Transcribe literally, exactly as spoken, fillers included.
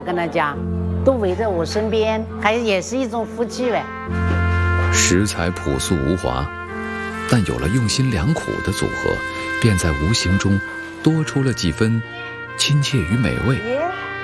跟他讲，都围在我身边，还也是一种福气呗。 食材朴素无华，但有了用心良苦的组合，便在无形中多出了几分亲切与美味。